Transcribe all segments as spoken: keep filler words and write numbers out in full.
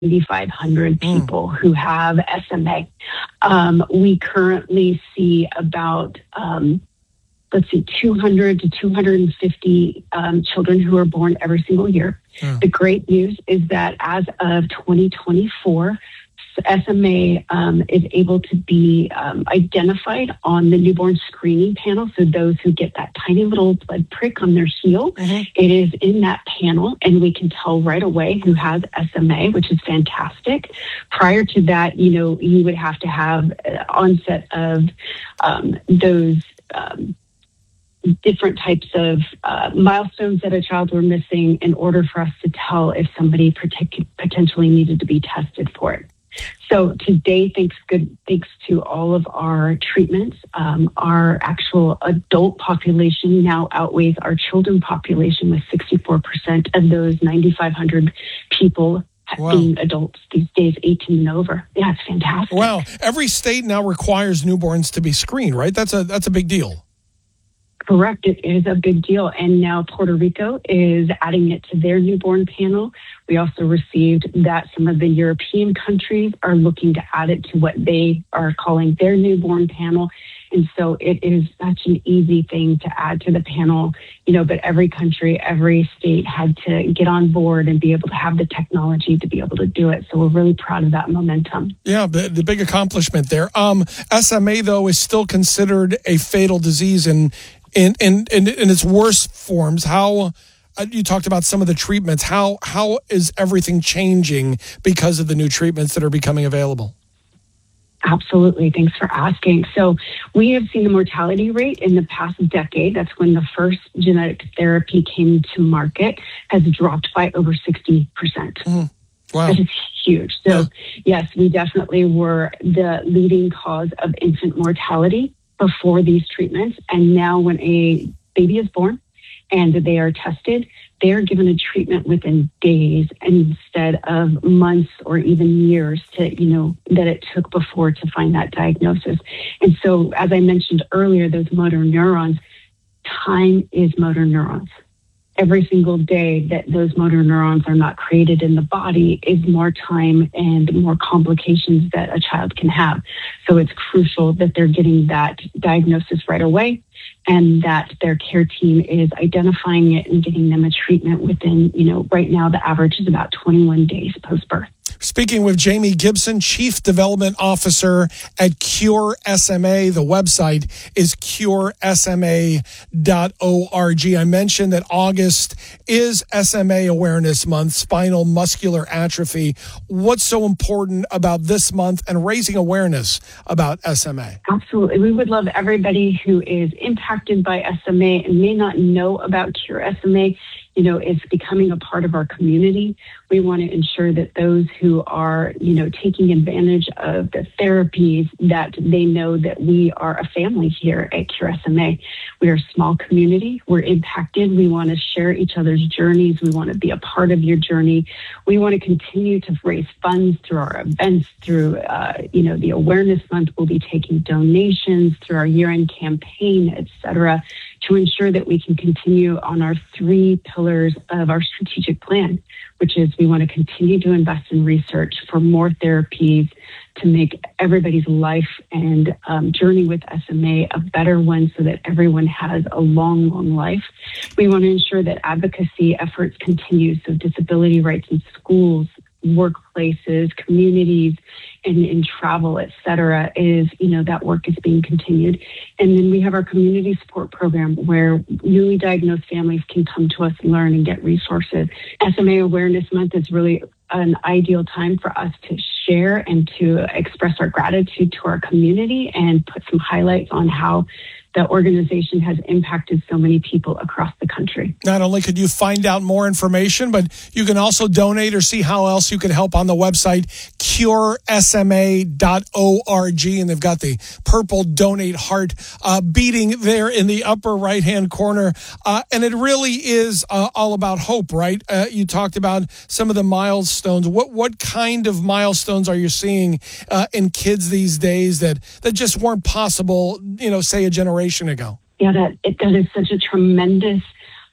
ninety-five hundred people mm. who have S M A. Um, we currently see about, um, let's see, two hundred to two hundred fifty um, children who are born every single year. Mm. The great news is that as of twenty twenty-four, S M A um, is able to be um, identified on the newborn screening panel. So those who get that tiny little blood prick on their heel, mm-hmm. it is in that panel, and we can tell right away who has S M A, which is fantastic. Prior to that, you know, you would have to have uh, onset of um, those um, different types of uh, milestones that a child were missing in order for us to tell if somebody partic- potentially needed to be tested for it. So today, thanks good thanks to all of our treatments, um, our actual adult population now outweighs our children population, with sixty-four percent of those ninety-five hundred people wow. being adults these days, eighteen and over. Yeah, it's fantastic. Wow. Every state now requires newborns to be screened, right? That's a that's a big deal. Correct. It is a big deal. And now Puerto Rico is adding it to their newborn panel. We also received that some of the European countries are looking to add it to what they are calling their newborn panel. And so it is such an easy thing to add to the panel, you know, but every country, every state had to get on board and be able to have the technology to be able to do it. So we're really proud of that momentum. Yeah, the, the big accomplishment there. Um, S M A, though, is still considered a fatal disease in in in, in, in its worst forms. How uh, you talked about some of the treatments. How how is everything changing because of the new treatments that are becoming available? Absolutely. Thanks for asking. So we have seen the mortality rate in the past decade, that's when the first genetic therapy came to market, has dropped by over sixty percent. Mm. Wow. That is huge. So yeah. yes, we definitely were the leading cause of infant mortality before these treatments. And now when a baby is born and they are tested, they are given a treatment within days instead of months or even years to, you know, that it took before to find that diagnosis. And so, as I mentioned earlier, those motor neurons, time is motor neurons. Every single day that those motor neurons are not created in the body is more time and more complications that a child can have. So it's crucial that they're getting that diagnosis right away, and that their care team is identifying it and getting them a treatment within, you know, right now the average is about twenty-one days post-birth. Speaking with Jamie Gibson, Chief Development Officer at Cure S M A. The website is cure S M A dot org. I mentioned that August is S M A Awareness Month, spinal muscular atrophy. What's so important about this month and raising awareness about S M A? Absolutely. We would love everybody who is impacted by S M A and may not know about Cure S M A, you know, it's becoming a part of our community. We want to ensure that those who are, you know, taking advantage of the therapies, that they know that we are a family here at Cure S M A. We are a small community. We're impacted. We want to share each other's journeys. We want to be a part of your journey. We want to continue to raise funds through our events, through, uh, you know, the Awareness Month. We'll be taking donations through our year-end campaign, et cetera, to ensure that we can continue on our three pillars of our strategic plan, which is we want to continue to invest in research for more therapies to make everybody's life and um, journey with S M A a better one, so that everyone has a long, long life. We want to ensure that advocacy efforts continue, so disability rights in schools, workplaces, communities, and in travel, et cetera, is, you know, that work is being continued. And then we have our community support program where newly diagnosed families can come to us and learn and get resources. S M A Awareness Month is really an ideal time for us to share and to express our gratitude to our community and put some highlights on how the organization has impacted so many people across the country. Not only could you find out more information, but you can also donate or see how else you can help on the website, cure S M A dot org. And they've got the purple donate heart uh, beating there in the upper right-hand corner. Uh, and it really is uh, all about hope, right? Uh, you talked about some of the milestones. What what kind of milestones are you seeing uh, in kids these days that, that just weren't possible, you know, say a generation ago? Yeah, that, it, that is such a tremendous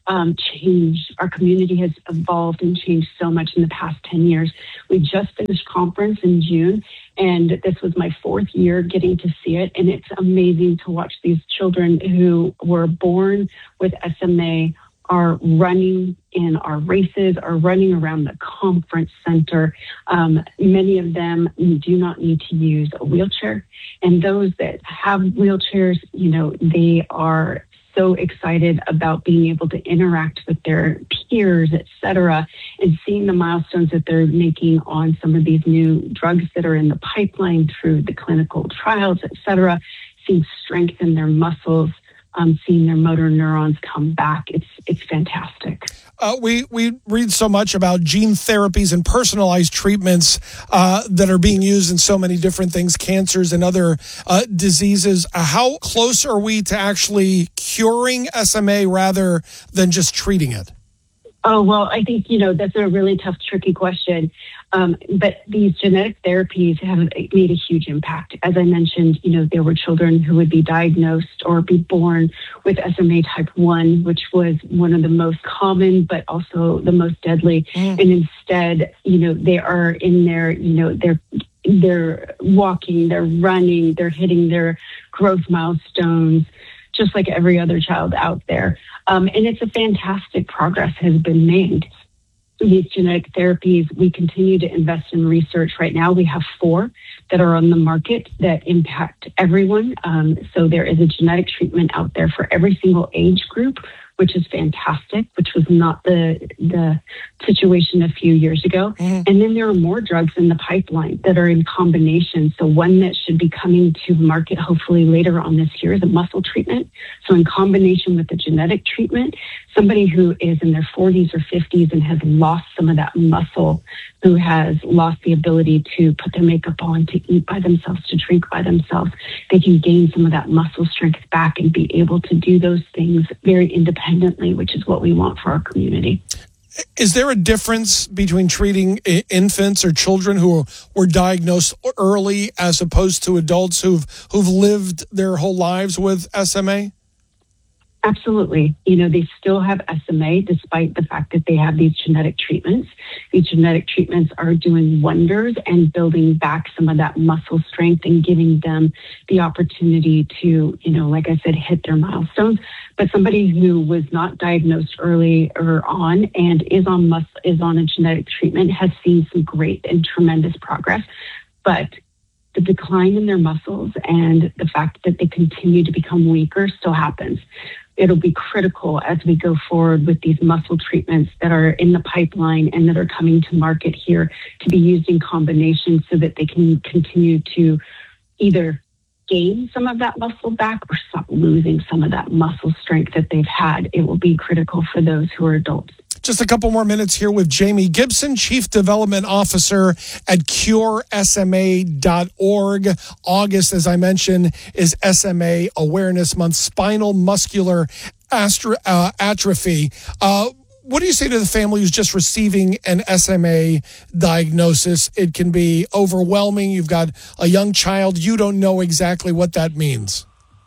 um, changed. Our community has evolved and changed so much in the past ten years. We just finished conference in June, and this was my fourth year getting to see it. And it's amazing to watch these children who were born with S M A are running in our races, are running around the conference center. Um, many of them do not need to use a wheelchair. And those that have wheelchairs, you know, they are so excited about being able to interact with their peers, et cetera, and seeing the milestones that they're making on some of these new drugs that are in the pipeline through the clinical trials, et cetera, seeing strength in their muscles, Um, seeing their motor neurons come back. It's it's fantastic. Uh, we, we read so much about gene therapies and personalized treatments uh, that are being used in so many different things, cancers and other uh, diseases. Uh, how close are we to actually curing S M A rather than just treating it? Oh, well, I think, you know, that's a really tough, tricky question. Um, but these genetic therapies have made a huge impact. As I mentioned, you know, there were children who would be diagnosed or be born with S M A type one, which was one of the most common, but also the most deadly. Mm. And instead, you know, they are in their, you know, they're they're walking, they're running, they're hitting their growth milestones, just like every other child out there. Um, and it's a fantastic progress has been made. These genetic therapies, we continue to invest in research. Right now, we have four that are on the market that impact everyone. Um, so there is a genetic treatment out there for every single age group, which is fantastic, which was not the the situation a few years ago. Mm. And then there are more drugs in the pipeline that are in combination. So one that should be coming to market hopefully later on this year is a muscle treatment. So in combination with the genetic treatment, somebody who is in their forties or fifties and has lost some of that muscle, who has lost the ability to put their makeup on, to eat by themselves, to drink by themselves, they can gain some of that muscle strength back and be able to do those things very independently, which is what we want for our community. Is there a difference between treating infants or children who were diagnosed early as opposed to adults who've who've lived their whole lives with S M A? Absolutely. You know, they still have S M A despite the fact that they have these genetic treatments. These genetic treatments are doing wonders and building back some of that muscle strength and giving them the opportunity to, you know, like I said, hit their milestones. But somebody who was not diagnosed early or on and is on mus- is on a genetic treatment has seen some great and tremendous progress. But the decline in their muscles and the fact that they continue to become weaker still happens. It'll be critical as we go forward with these muscle treatments that are in the pipeline and that are coming to market here to be used in combination so that they can continue to either gain some of that muscle back or stop losing some of that muscle strength that they've had. It will be critical for those who are adults. Just a couple more minutes here with Jamie Gibson, Chief Development Officer at cure S M A dot org. August, as I mentioned, is S M A Awareness Month, spinal muscular astro- uh, atrophy. Uh, what do you say to the family who's just receiving an S M A diagnosis? It can be overwhelming. You've got a young child. You don't know exactly what that means.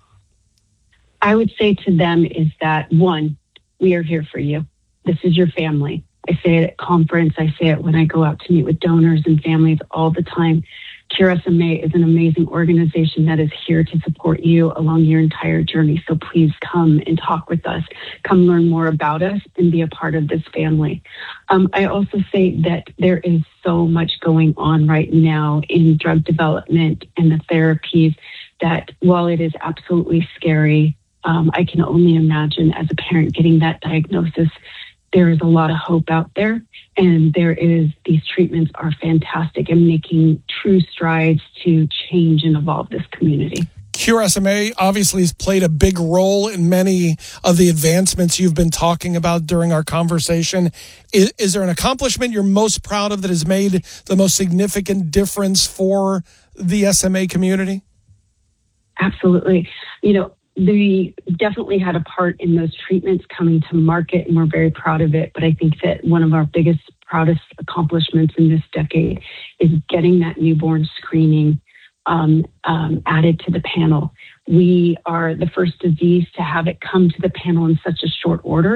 I would say to them is that, one, we are here for you. This is your family. I say it at conference. I say it when I go out to meet with donors and families all the time. Cure S M A is an amazing organization that is here to support you along your entire journey. So please come and talk with us. Come learn more about us and be a part of this family. Um, I also say that there is so much going on right now in drug development and the therapies that while it is absolutely scary, um, I can only imagine as a parent getting that diagnosis, there is a lot of hope out there, and there is, these treatments are fantastic and making true strides to change and evolve this community. Cure S M A obviously has played a big role in many of the advancements you've been talking about during our conversation. Is, is there an accomplishment you're most proud of that has made the most significant difference for the S M A community? Absolutely. You know, we definitely had a part in those treatments coming to market, and we're very proud of it. But I think that one of our biggest, proudest accomplishments in this decade is getting that newborn screening um, um, added to the panel. We are the first disease to have it come to the panel in such a short order.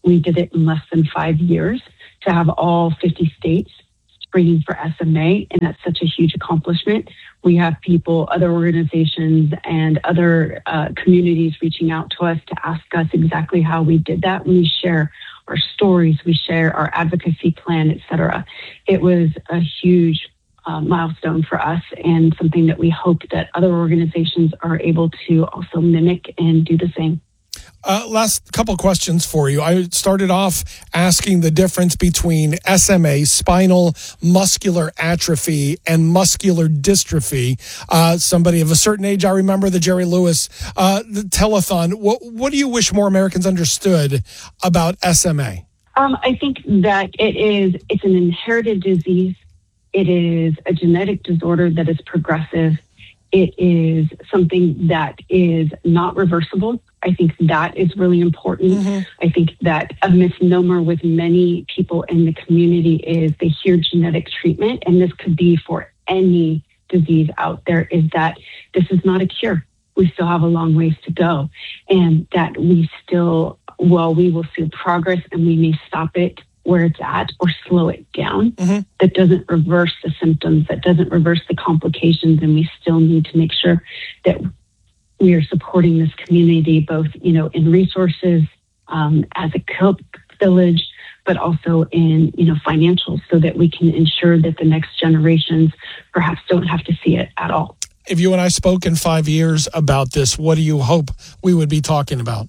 We did it in less than five years to have all fifty states screening for S M A, and that's such a huge accomplishment. We have people, other organizations, and other uh, communities reaching out to us to ask us exactly how we did that. And we share our stories, we share our advocacy plan, et cetera. It was a huge uh, milestone for us, and something that we hope that other organizations are able to also mimic and do the same. Uh, last couple questions for you. I started off asking the difference between S M A, spinal muscular atrophy, and muscular dystrophy. Uh, somebody of a certain age, I remember the Jerry Lewis uh, the telethon. What, what do you wish more Americans understood about S M A? Um, I think that it is, it's an inherited disease. It is a genetic disorder that is progressive. It is something that is not reversible. I think that is really important. Mm-hmm. I think that a misnomer with many people in the community is they hear genetic treatment, and this could be for any disease out there, is that this is not a cure. We still have a long ways to go, and that we still, well, we will see progress and we may stop it where it's at or slow it down. Mm-hmm. That doesn't reverse the symptoms, that doesn't reverse the complications, and we still need to make sure that we are supporting this community, both, you know, in resources, um, as a Cope village, but also in, you know, financial, so that we can ensure that the next generations perhaps don't have to see it at all. If you and I spoke in five years about this, what do you hope we would be talking about?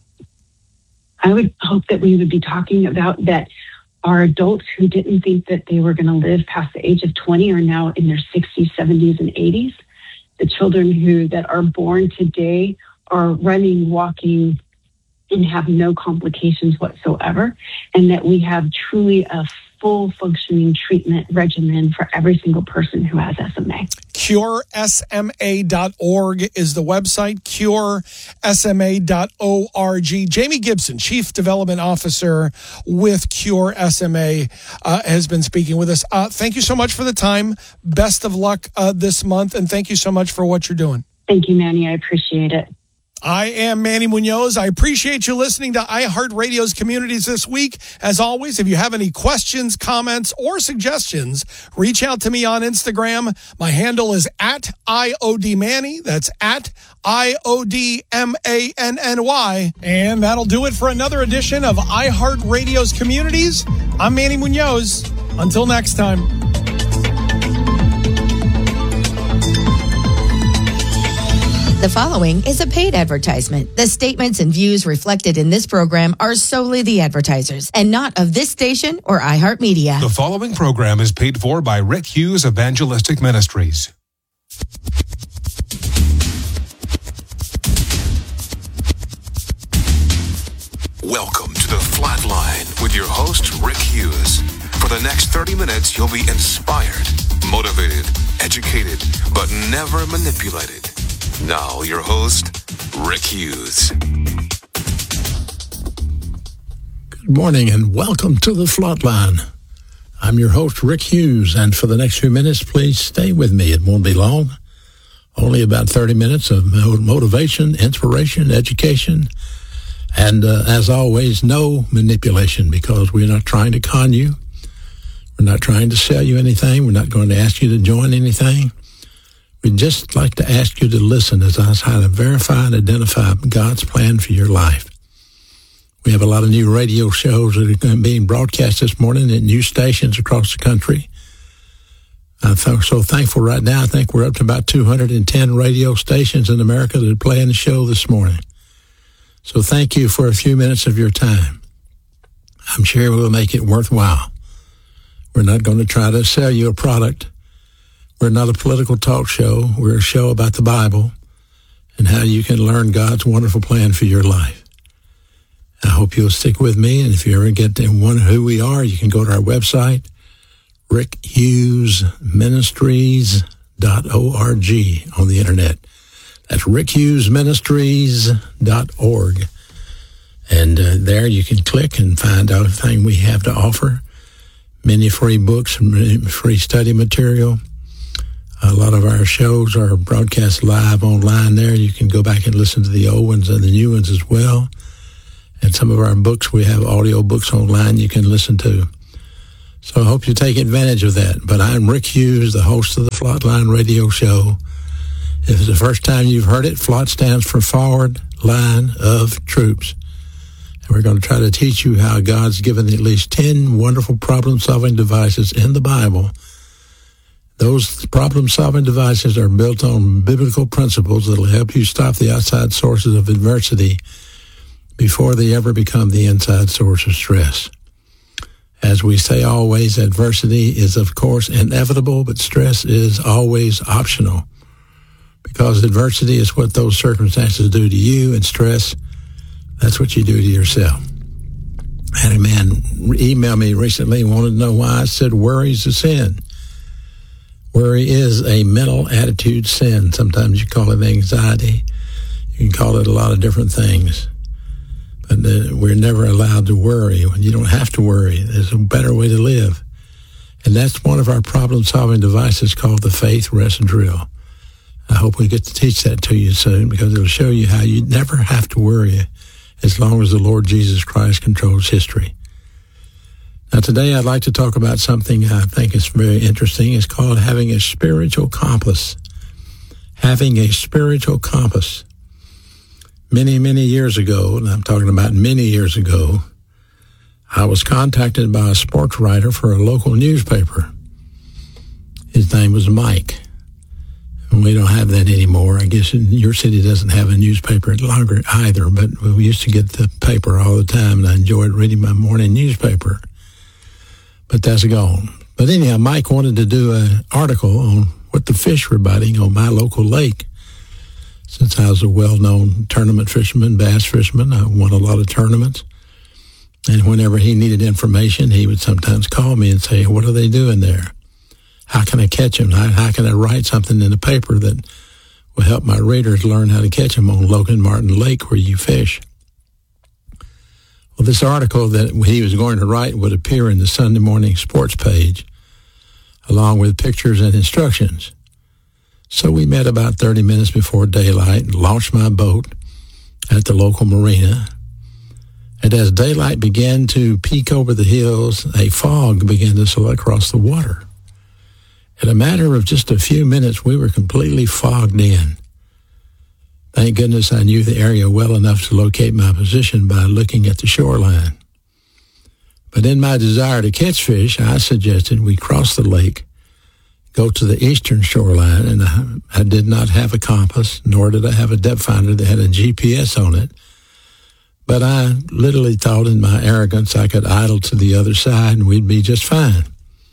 I would hope that we would be talking about that our adults who didn't think that they were going to live past the age of twenty are now in their sixties, seventies, and eighties. The children who that are born today are running, walking, and have no complications whatsoever, and that we have truly a full functioning treatment regimen for every single person who has S M A. cure S M A dot org is the website, cure S M A dot org. Jamie Gibson, Chief Development Officer with Cure S M A, uh, has been speaking with us. Uh, thank you so much for the time. Best of luck uh, this month, and thank you so much for what you're doing. Thank you, Manny. I appreciate it. I am Manny Munoz. I appreciate you listening to iHeartRadio's Communities this week. As always, if you have any questions, comments, or suggestions, reach out to me on Instagram. My handle is at I O D Manny. That's at I O D M A N N Y. And that'll do it for another edition of iHeartRadio's Communities. I'm Manny Munoz. Until next time. The following is a paid advertisement. The statements and views reflected in this program are solely the advertisers and not of this station or iHeartMedia. The following program is paid for by Rick Hughes Evangelistic Ministries. Welcome to the Flatline with your host, Rick Hughes. For the next thirty minutes, you'll be inspired, motivated, educated, but never manipulated. Now, your host, Rick Hughes. Good morning and welcome to the Flatline. I'm your host, Rick Hughes, and for the next few minutes, please stay with me. It won't be long. Only about thirty minutes of motivation, inspiration, education, and uh, as always, no manipulation, because we're not trying to con you. We're not trying to sell you anything. We're not going to ask you to join anything. We'd just like to ask you to listen as I try to verify and identify God's plan for your life. We have a lot of new radio shows that are being broadcast this morning at new stations across the country. I'm so thankful right now. I think we're up to about two hundred ten radio stations in America that are playing the show this morning. So thank you for a few minutes of your time. I'm sure we'll make it worthwhile. We're not going to try to sell you a product. We're not a political talk show. We're a show about the Bible and how you can learn God's wonderful plan for your life. I hope you'll stick with me, and if you ever get to wonder who we are, you can go to our website, rick hughes ministries dot org on the internet. That's rick hughes ministries dot org. And uh, there you can click and find out everything we have to offer. Many free books, free study material. A lot of our shows are broadcast live online there. You can go back and listen to the old ones and the new ones as well. And some of our books, we have audio books online you can listen to. So I hope you take advantage of that. But I'm Rick Hughes, the host of the Flatline Radio Show. If it's the first time you've heard it, FLOT stands for Forward Line of Troops. And we're going to try to teach you how God's given at least ten wonderful problem-solving devices in the Bible. Those problem-solving devices are built on biblical principles that will help you stop the outside sources of adversity before they ever become the inside source of stress. As we say always, adversity is, of course, inevitable, but stress is always optional. Because adversity is what those circumstances do to you, and stress, that's what you do to yourself. I had a man email me recently and wanted to know why I said worry's a sin. Worry is a mental attitude sin. Sometimes you call it anxiety. You can call it a lot of different things. But uh, we're never allowed to worry. You don't have to worry. There's a better way to live. And that's one of our problem-solving devices called the Faith Rest Drill. I hope we get to teach that to you soon, because it'll show you how you never have to worry as long as the Lord Jesus Christ controls history. Now, today I'd like to talk about something I think is very interesting. It's called having a spiritual compass. Having a spiritual compass. Many, many years ago, and I'm talking about many years ago, I was contacted by a sports writer for a local newspaper. His name was Mike. And we don't have that anymore. I guess your city doesn't have a newspaper longer either, but we used to get the paper all the time, and I enjoyed reading my morning newspaper. But that's gone. But anyhow, Mike wanted to do an article on what the fish were biting on my local lake. Since I was a well-known tournament fisherman, bass fisherman, I won a lot of tournaments. And whenever he needed information, he would sometimes call me and say, what are they doing there? How can I catch them? How, how can I write something in the paper that will help my readers learn how to catch them on Logan Martin Lake where you fish? Well, this article that he was going to write would appear in the Sunday morning sports page, along with pictures and instructions. So we met about thirty minutes before daylight and launched my boat at the local marina. And as daylight began to peek over the hills, a fog began to sail across the water. In a matter of just a few minutes, we were completely fogged in. Thank goodness I knew the area well enough to locate my position by looking at the shoreline. But in my desire to catch fish, I suggested we cross the lake, go to the eastern shoreline, and I, I did not have a compass, nor did I have a depth finder that had a G P S on it. But I literally thought in my arrogance I could idle to the other side and we'd be just fine.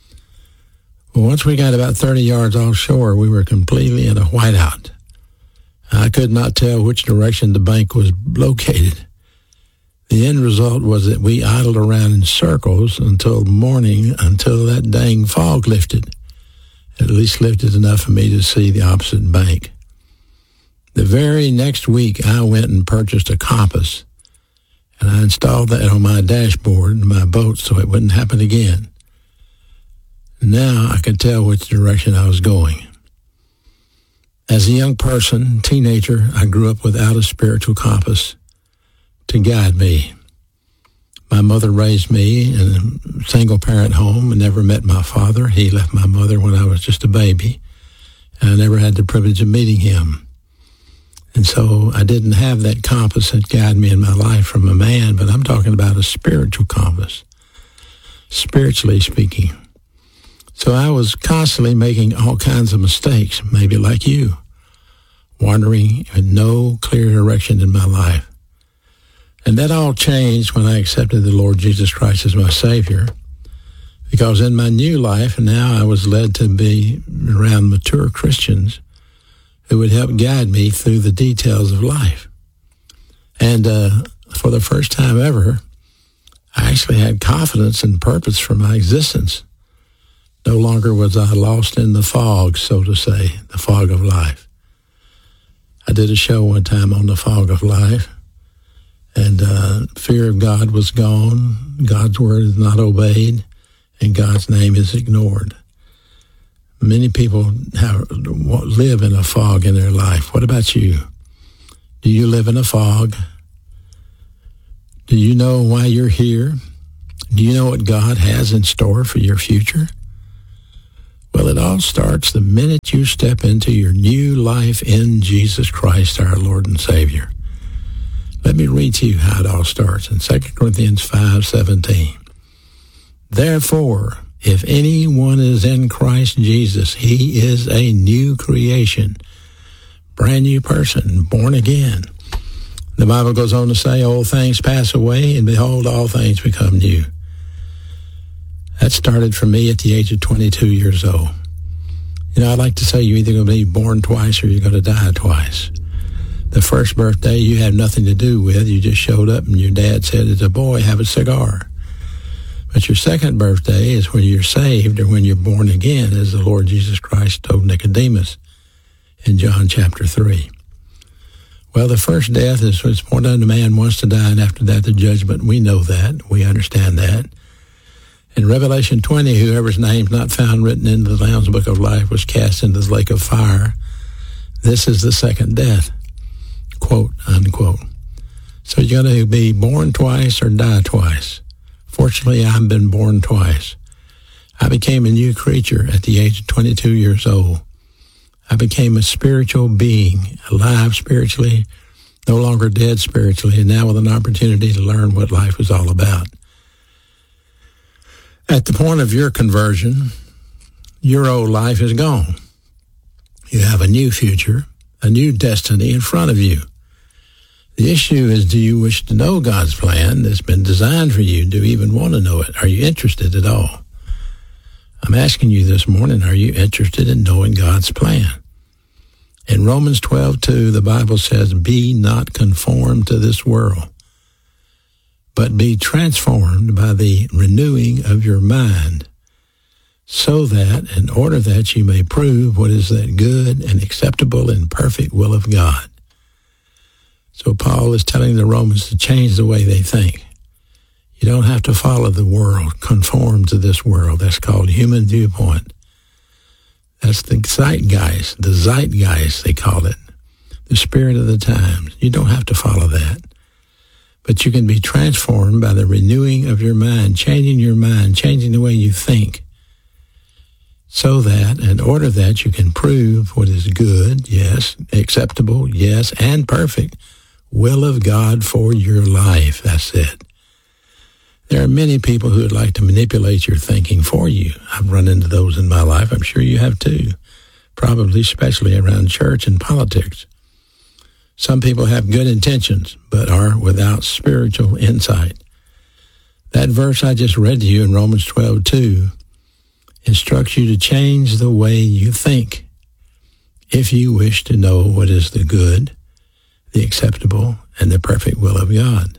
Well, once we got about thirty yards offshore, we were completely in a whiteout. I could not tell which direction the bank was located. The end result was that we idled around in circles until morning, until that dang fog lifted. At least lifted enough for me to see the opposite bank. The very next week, I went and purchased a compass, and I installed that on my dashboard in my boat so it wouldn't happen again. Now I could tell which direction I was going. As a young person, teenager, I grew up without a spiritual compass to guide me. My mother raised me in a single-parent home and never met my father. He left my mother when I was just a baby, and I never had the privilege of meeting him. And so I didn't have that compass that guided me in my life from a man, but I'm talking about a spiritual compass, spiritually speaking. So I was constantly making all kinds of mistakes, maybe like you, wandering with no clear direction in my life. And that all changed when I accepted the Lord Jesus Christ as my Savior, because in my new life, now I was led to be around mature Christians who would help guide me through the details of life. And uh, for the first time ever, I actually had confidence and purpose for my existence. No longer was I lost in the fog, so to say, the fog of life. I did a show one time on the fog of life, and uh, fear of God was gone, God's word is not obeyed, and God's name is ignored. Many people have, live in a fog in their life. What about you? Do you live in a fog? Do you know why you're here? Do you know what God has in store for your future? Well, it all starts the minute you step into your new life in Jesus Christ, our Lord and Savior. Let me read to you how it all starts in Second Corinthians five seventeen. Therefore, if anyone is in Christ Jesus, he is a new creation, brand new person, born again. The Bible goes on to say, old things pass away, and behold, all things become new. That started for me at the age of twenty-two years old. You know, I like to say you're either going to be born twice or you're going to die twice. The first birthday you had nothing to do with. You just showed up and your dad said, as a boy, have a cigar. But your second birthday is when you're saved or when you're born again, as the Lord Jesus Christ told Nicodemus in John chapter three. Well, the first death is what's born unto man wants to die, and after that the judgment. We know that. We understand that. In Revelation twenty, whoever's name's not found written in the Lamb's Book of Life was cast into the lake of fire. This is the second death, quote, unquote. So you're going to be born twice or die twice. Fortunately, I've been born twice. I became a new creature at the age of twenty-two years old. I became a spiritual being, alive spiritually, no longer dead spiritually, and now with an opportunity to learn what life was all about. At the point of your conversion, your old life is gone. You have a new future, a new destiny in front of you. The issue is, do you wish to know God's plan that's been designed for you? Do you even want to know it? Are you interested at all? I'm asking you this morning, are you interested in knowing God's plan? In Romans twelve two, the Bible says, be not conformed to this world, but be transformed by the renewing of your mind, so that, in order that you may prove what is that good and acceptable and perfect will of God. So Paul is telling the Romans to change the way they think. You don't have to follow the world, conform to this world. That's called human viewpoint. That's the zeitgeist, the zeitgeist they call it, the spirit of the times. You don't have to follow that. But you can be transformed by the renewing of your mind, changing your mind, changing the way you think, so that in order that you can prove what is good, yes, acceptable, yes, and perfect will of God for your life. That's it. There are many people who would like to manipulate your thinking for you. I've run into those in my life. I'm sure you have too, probably especially around church and politics. Some people have good intentions, but are without spiritual insight. That verse I just read to you in Romans twelve two instructs you to change the way you think if you wish to know what is the good, the acceptable, and the perfect will of God.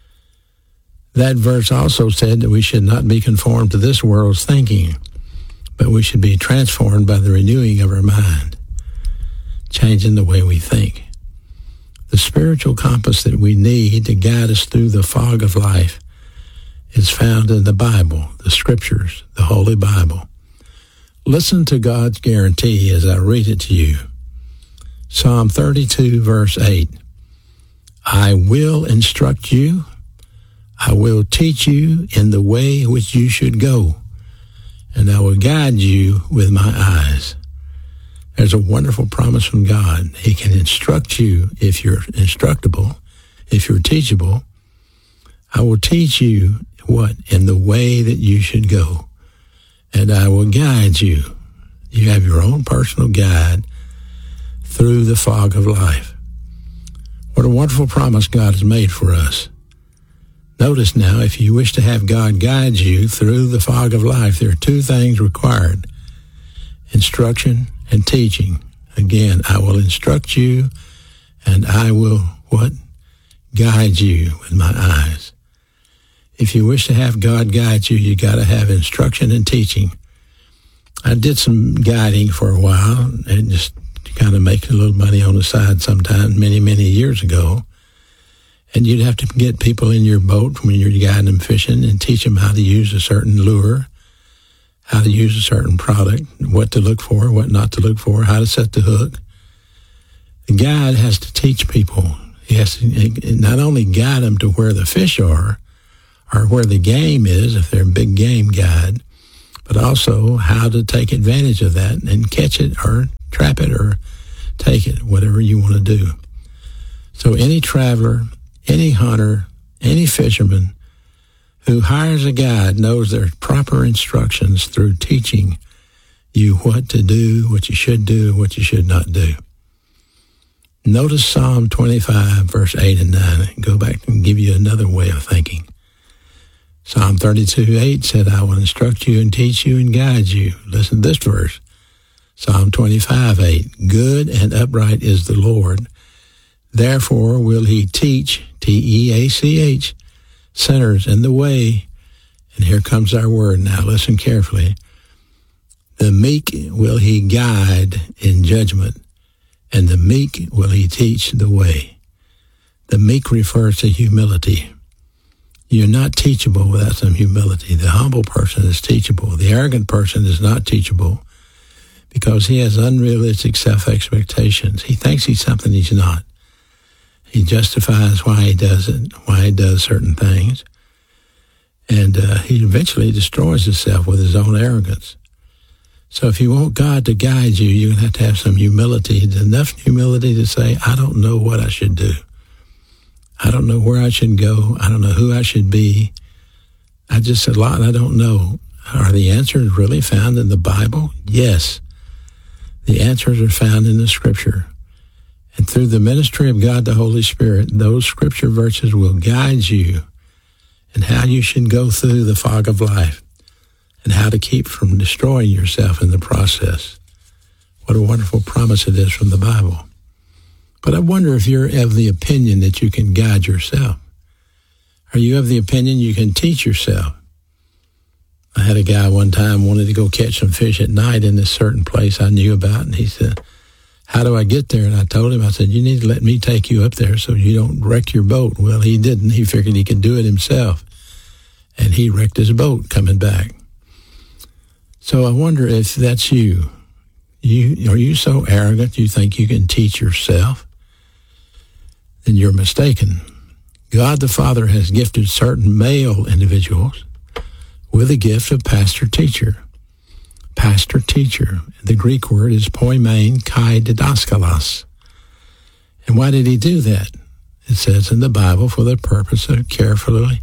That verse also said that we should not be conformed to this world's thinking, but we should be transformed by the renewing of our mind, changing the way we think. The spiritual compass that we need to guide us through the fog of life is found in the Bible, the Scriptures, the Holy Bible. Listen to God's guarantee as I read it to you. Psalm thirty-two, verse eight. I will instruct you. I will teach you in the way which you should go, and I will guide you with my eyes. There's a wonderful promise from God. He can instruct you if you're instructable, if you're teachable. I will teach you what? In the way that you should go, and I will guide you. You have your own personal guide through the fog of life. What a wonderful promise God has made for us. Notice now, if you wish to have God guide you through the fog of life, there are two things required: instruction and teaching. Again, I will instruct you, and I will, what? Guide you with my eyes. If you wish to have God guide you, you got to have instruction and teaching. I did some guiding for a while and just kind of make a little money on the side sometime many, many years ago. And you'd have to get people in your boat when you're guiding them fishing and teach them how to use a certain lure, how to use a certain product, what to look for, what not to look for, how to set the hook. The guide has to teach people. He has to not only guide them to where the fish are or where the game is, if they're a big game guide, but also how to take advantage of that and catch it or trap it or take it, whatever you want to do. So any traveler, any hunter, any fisherman who hires a guide knows there's proper instructions through teaching you what to do, what you should do, what you should not do. Notice Psalm twenty-five, verse eight and nine. Go back and give you another way of thinking. Psalm thirty-two, eight said, I will instruct you and teach you and guide you. Listen to this verse. Psalm twenty-five, eight. Good and upright is the Lord. Therefore will he teach, T E A C H, sinners in the way. And here comes our word now. Listen carefully. The meek will he guide in judgment, and the meek will he teach the way. The meek refers to humility. You're not teachable without some humility. The humble person is teachable. The arrogant person is not teachable because he has unrealistic self-expectations. He thinks he's something he's not. He justifies why he does it, why he does certain things. And uh, he eventually destroys himself with his own arrogance. So if you want God to guide you, you're going to have to have some humility, enough humility to say, I don't know what I should do. I don't know where I should go. I don't know who I should be. I just said a lot I don't know. Are the answers really found in the Bible? Yes. The answers are found in the Scripture. And through the ministry of God the Holy Spirit, those Scripture verses will guide you in how you should go through the fog of life and how to keep from destroying yourself in the process. What a wonderful promise it is from the Bible. But I wonder if you're of the opinion that you can guide yourself. Are you of the opinion you can teach yourself? I had a guy one time wanted to go catch some fish at night in this certain place I knew about, and he said, how do I get there? And I told him, I said, you need to let me take you up there so you don't wreck your boat. Well, he didn't. He figured he could do it himself, and he wrecked his boat coming back. So I wonder if that's you. You are you so arrogant you think you can teach yourself? Then you're mistaken. God the Father has gifted certain male individuals with the gift of pastor-teacher. Pastor-teacher. The Greek word is poimen kai didaskalos. And why did he do that? It says in the Bible, for the purpose of carefully,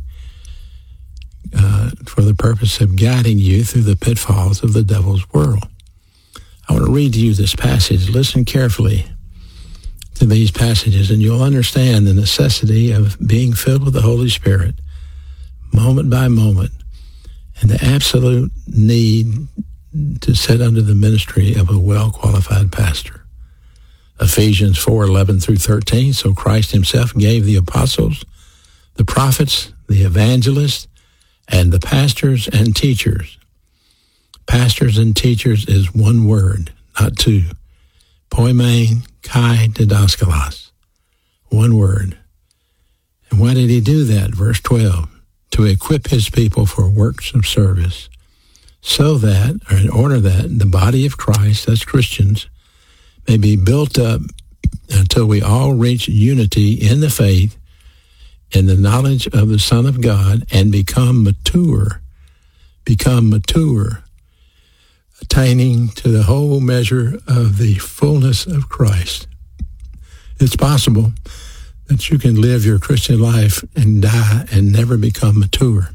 uh, for the purpose of guiding you through the pitfalls of the devil's world. I want to read to you this passage. Listen carefully to these passages, and you'll understand the necessity of being filled with the Holy Spirit moment by moment and the absolute need to sit under the ministry of a well-qualified pastor. Ephesians four, eleven through thirteen, so Christ himself gave the apostles, the prophets, the evangelists, and the pastors and teachers. Pastors and teachers is one word, not two. Poimen kai didaskalos. One word. And why did he do that? Verse twelve. To equip his people for works of service, so that, or in order that, the body of Christ, that's Christians, may be built up until we all reach unity in the faith, in the knowledge of the Son of God, and become mature, become mature, attaining to the whole measure of the fullness of Christ. It's possible that you can live your Christian life and die and never become mature.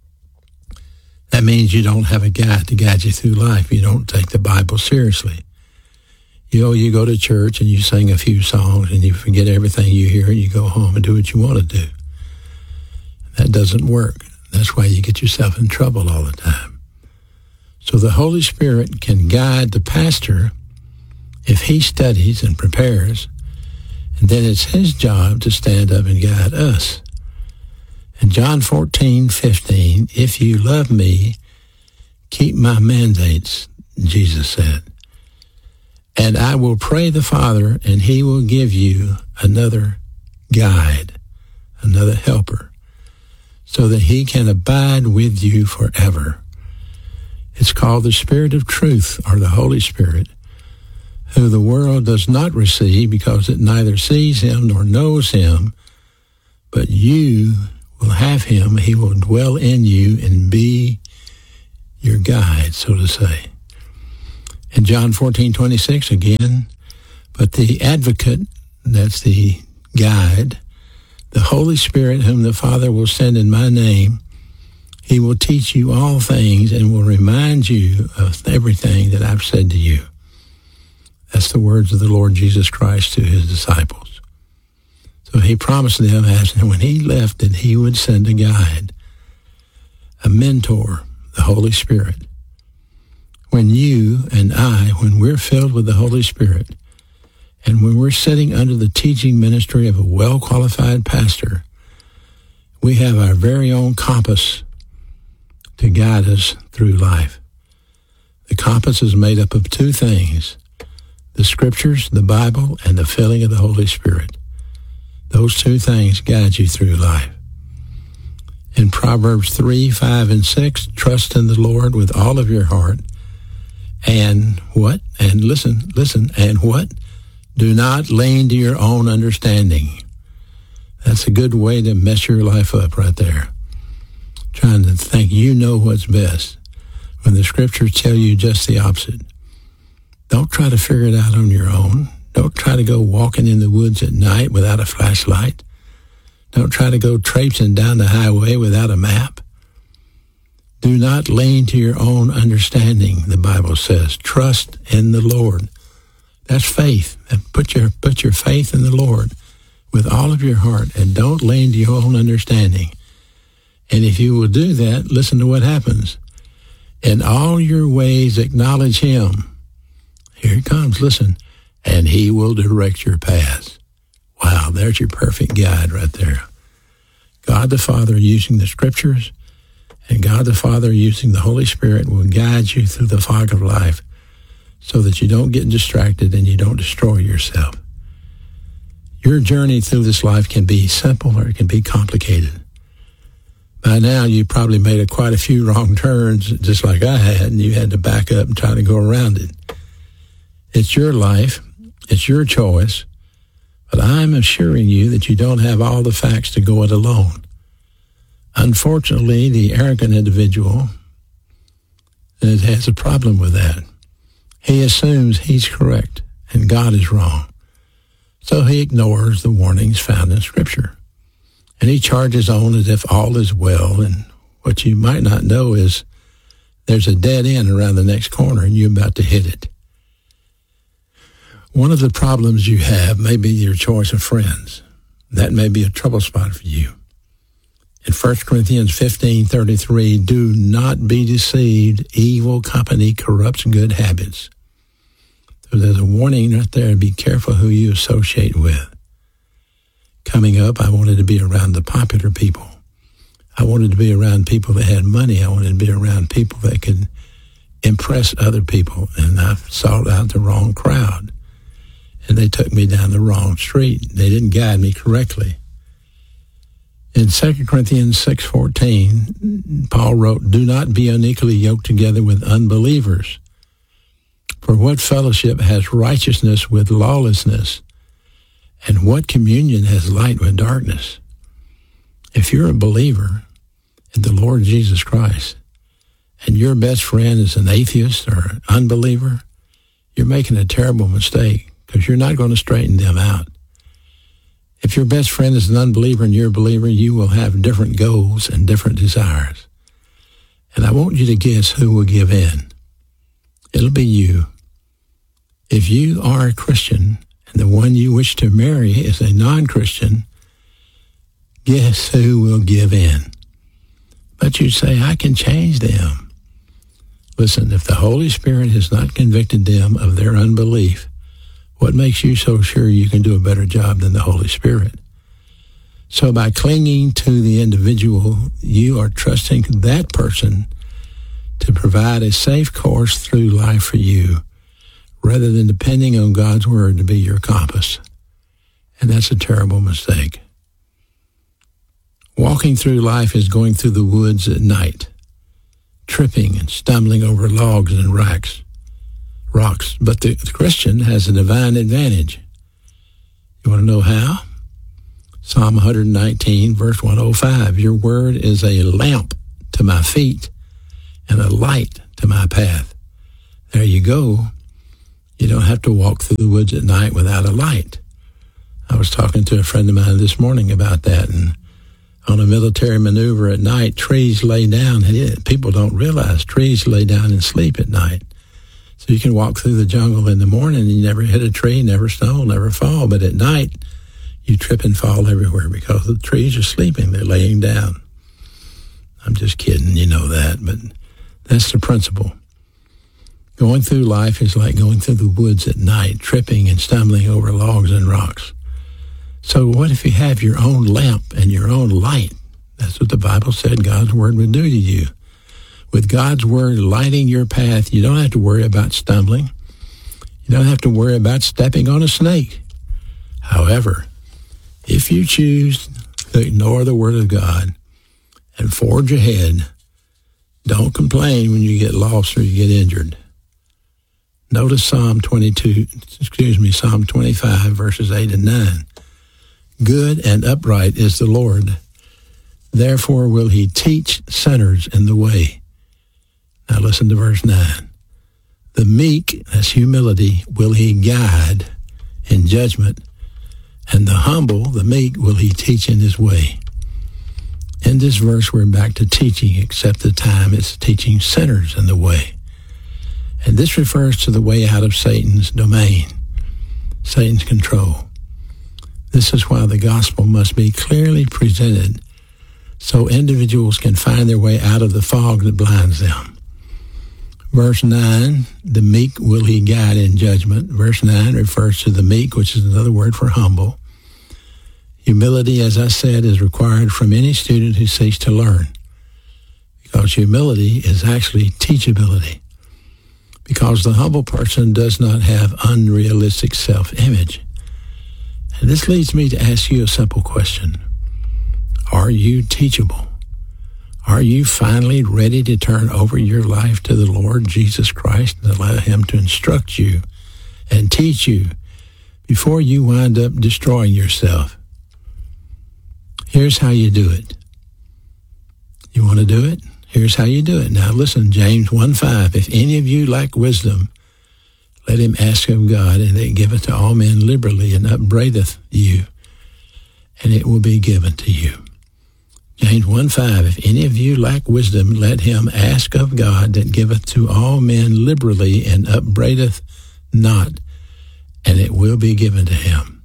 That means you don't have a guide to guide you through life. You don't take the Bible seriously. You know, you go to church and you sing a few songs and you forget everything you hear and you go home and do what you want to do. That doesn't work. That's why you get yourself in trouble all the time. So the Holy Spirit can guide the pastor if he studies and prepares, and then it's his job to stand up and guide us. In John fourteen, fifteen, if you love me, keep my mandates, Jesus said. And I will pray the Father, and he will give you another guide, another helper, so that he can abide with you forever. It's called the Spirit of Truth, or the Holy Spirit, who the world does not receive because it neither sees him nor knows him, but you will have him. He will dwell in you and be your guide, so to say. In John fourteen twenty-six, again, but the advocate, that's the guide, the Holy Spirit, whom the Father will send in my name, he will teach you all things and will remind you of everything that I've said to you. That's the words of the Lord Jesus Christ to his disciples. So he promised them, as when he left, that he would send a guide, a mentor, the Holy Spirit. When you and I, when we're filled with the Holy Spirit, and when we're sitting under the teaching ministry of a well-qualified pastor, we have our very own compass to guide us through life. The compass is made up of two things: the Scriptures, the Bible, and the filling of the Holy Spirit. Those two things guide you through life. In Proverbs three, five, and six, trust in the Lord with all of your heart. And what? And listen, listen, and what? Do not lean to your own understanding. That's a good way to mess your life up right there. Trying to think you know what's best when the Scriptures tell you just the opposite. Don't try to figure it out on your own. Don't try to go walking in the woods at night without a flashlight. Don't try to go traipsing down the highway without a map. Do not lean to your own understanding, the Bible says. Trust in the Lord. That's faith. Put your, put your faith in the Lord with all of your heart, and don't lean to your own understanding. And if you will do that, listen to what happens. In all your ways acknowledge him. Here it comes, listen. And he will direct your paths. Wow, there's your perfect guide right there. God the Father using the Scriptures, and God the Father using the Holy Spirit will guide you through the fog of life so that you don't get distracted and you don't destroy yourself. Your journey through this life can be simple or it can be complicated. By now, you probably made a, quite a few wrong turns, just like I had, and you had to back up and try to go around it. It's your life. It's your choice. But I'm assuring you that you don't have all the facts to go it alone. Unfortunately, the arrogant individual has a problem with that. He assumes he's correct and God is wrong. So he ignores the warnings found in Scripture. And he charges on as if all is well. And what you might not know is there's a dead end around the next corner and you're about to hit it. One of the problems you have may be your choice of friends. That may be a trouble spot for you. In First Corinthians fifteen thirty-three, do not be deceived. Evil company corrupts good habits. So there's a warning right there. Be careful who you associate with. Coming up, I wanted to be around the popular people. I wanted to be around people that had money. I wanted to be around people that could impress other people. And I sought out the wrong crowd. And they took me down the wrong street. They didn't guide me correctly. In Second Corinthians six fourteen, Paul wrote, do not be unequally yoked together with unbelievers. For what fellowship has righteousness with lawlessness? And what communion has light with darkness? If you're a believer in the Lord Jesus Christ, and your best friend is an atheist or an unbeliever, you're making a terrible mistake, because you're not going to straighten them out. If your best friend is an unbeliever and you're a believer, you will have different goals and different desires. And I want you to guess who will give in. It'll be you. If you are a Christian and the one you wish to marry is a non-Christian, guess who will give in? But you say, I can change them. Listen, if the Holy Spirit has not convicted them of their unbelief, what makes you so sure you can do a better job than the Holy Spirit? So by clinging to the individual, you are trusting that person to provide a safe course through life for you, rather than depending on God's word to be your compass. And that's a terrible mistake. Walking through life is going through the woods at night, tripping and stumbling over logs and rocks, rocks. But the, the Christian has a divine advantage. You want to know how? Psalm one nineteen, verse one oh five. Your word is a lamp to my feet and a light to my path. There you go. You don't have to walk through the woods at night without a light. I was talking to a friend of mine this morning about that, and on a military maneuver at night, trees lay down. And people don't realize trees lay down and sleep at night. So you can walk through the jungle in the morning and you never hit a tree, never stumble, never fall. But at night, you trip and fall everywhere because the trees are sleeping. They're laying down. I'm just kidding, you know that, but that's the principle. Going through life is like going through the woods at night, tripping and stumbling over logs and rocks. So what if you have your own lamp and your own light? That's what the Bible said God's word would do to you. With God's word lighting your path, you don't have to worry about stumbling. You don't have to worry about stepping on a snake. However, if you choose to ignore the word of God and forge ahead, don't complain when you get lost or you get injured. Notice Psalm twenty-two, excuse me, Psalm twenty-five, verses eight and nine. Good and upright is the Lord. Therefore will he teach sinners in the way. Now listen to verse nine. The meek, that's humility, will he guide in judgment, and the humble, the meek, will he teach in his way. In this verse, we're back to teaching, except the time it's teaching sinners in the way. And this refers to the way out of Satan's domain, Satan's control. This is why the gospel must be clearly presented so individuals can find their way out of the fog that blinds them. Verse nine, the meek will he guide in judgment. Verse nine refers to the meek, which is another word for humble. Humility, as I said, is required from any student who seeks to learn, because humility is actually teachability. Because the humble person does not have unrealistic self-image. And this leads me to ask you a simple question. Are you teachable? Are you finally ready to turn over your life to the Lord Jesus Christ and allow him to instruct you and teach you before you wind up destroying yourself? Here's how you do it. You want to do it? Here's how you do it. Now listen, James one five. If any of you lack wisdom, let him ask of God, and it giveth to all men liberally, and upbraideth you, and it will be given to you. James one five. If any of you lack wisdom, let him ask of God, that giveth to all men liberally, and upbraideth not, and it will be given to him.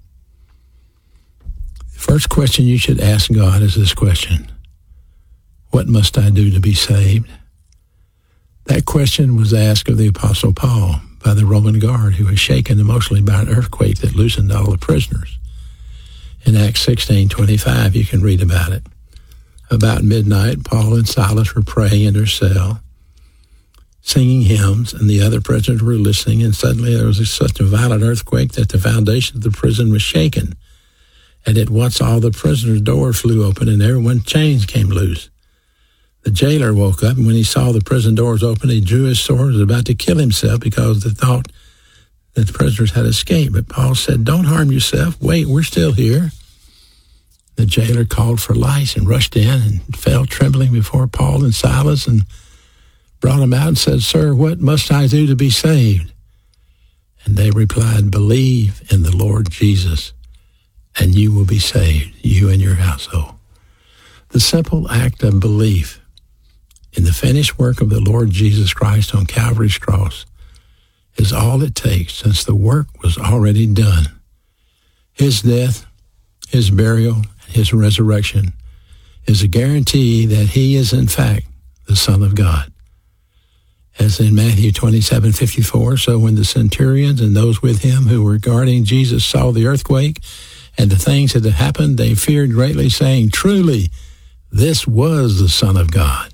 The first question you should ask God is this question: what must I do to be saved? That question was asked of the Apostle Paul by the Roman guard, who was shaken emotionally by an earthquake that loosened all the prisoners. In Acts sixteen twenty-five, you can read about it. About midnight, Paul and Silas were praying in their cell, singing hymns, and the other prisoners were listening, and suddenly there was such a violent earthquake that the foundation of the prison was shaken. And at once all the prisoners' doors flew open, and everyone's chains came loose. The jailer woke up, and when he saw the prison doors open, he drew his sword and was about to kill himself because the thought that the prisoners had escaped. But Paul said, "Don't harm yourself. Wait, we're still here." The jailer called for lights and rushed in and fell trembling before Paul and Silas and brought them out and said, "Sir, what must I do to be saved?" And they replied, "Believe in the Lord Jesus, and you will be saved, you and your household." The simple act of belief in the finished work of the Lord Jesus Christ on Calvary's cross is all it takes, since the work was already done. His death, his burial, and his resurrection is a guarantee that he is in fact the Son of God. As in Matthew twenty-seven fifty-four, so when the centurions and those with him who were guarding Jesus saw the earthquake and the things that had happened, they feared greatly, saying, "Truly, this was the Son of God."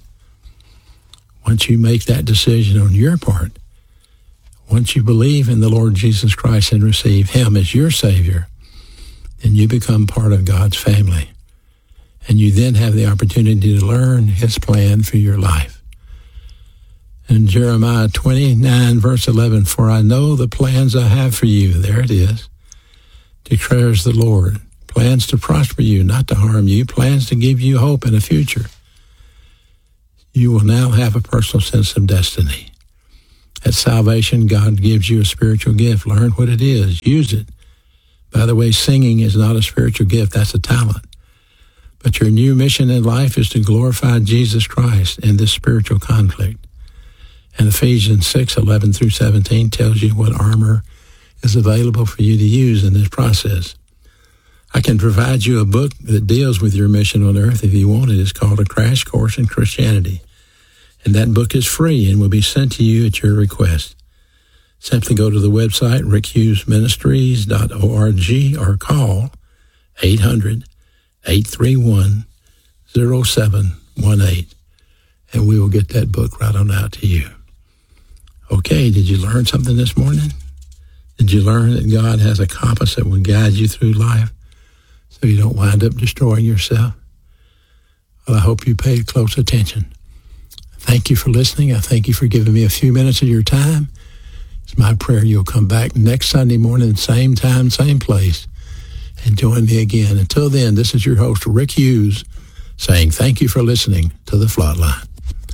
Once you make that decision on your part, once you believe in the Lord Jesus Christ and receive him as your Savior, then you become part of God's family. And you then have the opportunity to learn his plan for your life. In Jeremiah twenty-nine, verse eleven, for I know the plans I have for you. There it is. Declares the Lord. Plans to prosper you, not to harm you. Plans to give you hope and a future. You will now have a personal sense of destiny. At salvation, God gives you a spiritual gift. Learn what it is. Use it. By the way, singing is not a spiritual gift. That's a talent. But your new mission in life is to glorify Jesus Christ in this spiritual conflict. And Ephesians six, eleven through seventeen tells you what armor is available for you to use in this process. I can provide you a book that deals with your mission on earth if you want it. It's called A Crash Course in Christianity. And that book is free and will be sent to you at your request. Simply go to the website, rick hughes ministries dot org, or call eight hundred, eight three one, zero seven one eight, and we will get that book right on out to you. Okay, did you learn something this morning? Did you learn that God has a compass that will guide you through life so you don't wind up destroying yourself? Well, I hope you paid close attention. Thank you for listening. I thank you for giving me a few minutes of your time. It's my prayer you'll come back next Sunday morning, same time, same place, and join me again. Until then, this is your host, Rick Hughes, saying thank you for listening to The Flatline.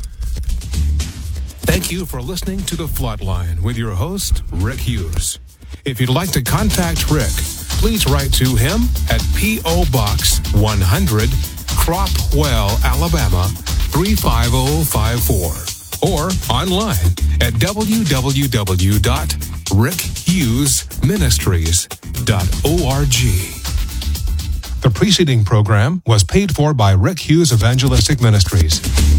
Thank you for listening to The Flatline with your host, Rick Hughes. If you'd like to contact Rick, please write to him at P O. Box one hundred, Cropwell, Alabama, three five zero five four, or online at w w w dot rick hughes ministries dot org. The preceding program was paid for by Rick Hughes Evangelistic Ministries.